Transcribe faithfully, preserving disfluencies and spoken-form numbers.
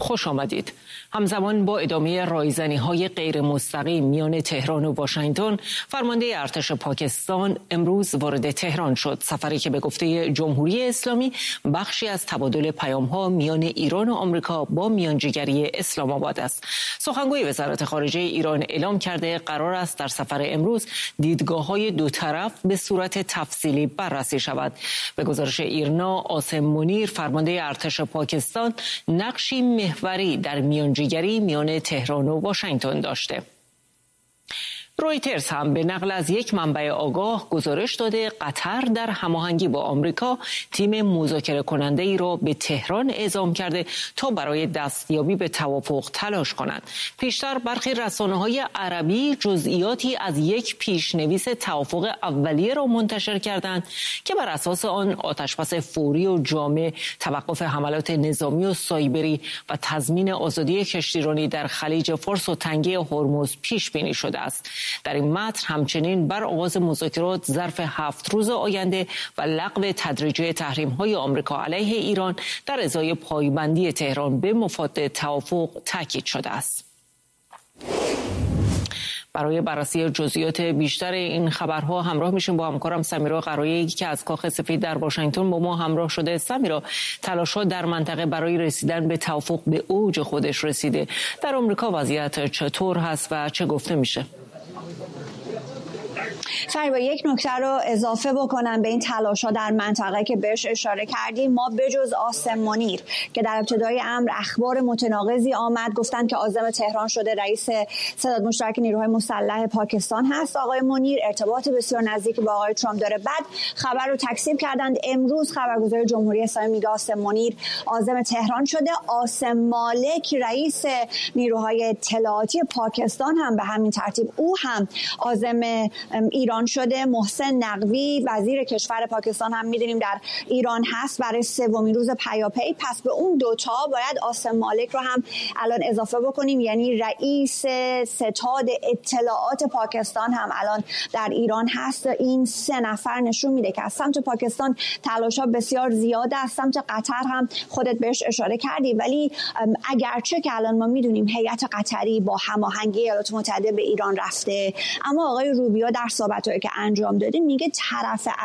خوش آمدید. همزمان با ادامه رایزنی‌های غیر مستقیم میان تهران و واشنگتن، فرمانده ارتش پاکستان امروز وارد تهران شد. سفری که به گفته جمهوری اسلامی بخشی از تبادل پیام‌ها میان ایران و آمریکا با میانجیگری اسلام آباد است. سخنگوی وزارت خارجه ایران اعلام کرده قرار است در سفر امروز دیدگاه‌های دو طرف به صورت تفصیلی بررسی شود. به گزارش ایرنا، عاصم منیر فرمانده ارتش پاکستان نقشی محوری در میانجیگری میان تهران و واشنگتن داشته. رویترز هم به نقل از یک منبع آگاه گزارش داده قطر در هماهنگی با آمریکا تیم مذاکره کننده ای را به تهران اعزام کرده تا برای دستیابی به توافق تلاش کنند. پیشتر برخی رسانه‌های عربی جزئیاتی از یک پیشنویس توافق اولیه را منتشر کردند که بر اساس آن آتشبس فوری و جامع، توقف حملات نظامی و سایبری و تضمین آزادی کشتیرانی در خلیج فارس و تنگه هرمز پیش بینی شده است. در این متن همچنین بر آغاز مذاکرات ظرف هفت روز آینده و لغو تدریجی تحریم‌های آمریکا علیه ایران در ازای پایبندی تهران به مفاد توافق تاکید شده است. برای بررسی جزئیات بیشتر این خبرها همراه میشیم با همکارم سمیرا قرایی که از کاخ سفید در واشنگتن با ما همراه شده. سمیرا، تلاش‌ها در منطقه برای رسیدن به توافق به اوج خودش رسیده. در آمریکا وضعیت چطور هست و چه گفته میشه؟ فریبا، یک نکته رو اضافه بکنم به این تلاش‌ها در منطقه که بهش اشاره کردیم. ما بجز عاصم منیر که در ابتدای امر اخبار متناقضی آمد، گفتن که عازم تهران شده رئیس ستاد مشترک نیروهای مسلح پاکستان هست. آقای منیر ارتباط بسیار نزدیک با آقای ترامپ داره. بعد خبر رو تکذیب کردند. امروز خبرگزاری جمهوری اسلامی میگه عاصم منیر عازم تهران شده. عاصم مالک رئیس نیروهای اطلاعاتی پاکستان هم به همین ترتیب او هم عازم ایران شده. محسن نقوی وزیر کشور پاکستان هم میدونیم در ایران هست برای سومین روز پیاپی. پس به اون دوتا باید عاصم مالک رو هم الان اضافه بکنیم، یعنی رئیس ستاد اطلاعات پاکستان هم الان در ایران هست. این سه نفر نشون میده که از سمت پاکستان تلاش‌ها بسیار زیاده، از سمت قطر هم خودت بهش اشاره کردی. ولی اگرچه که الان ما میدونیم هیئت قطری با هماهنگی ایالات متحده به ایران رفته، اما آقای روبیو در صحبت‌هایی که انجام داده میگه طرف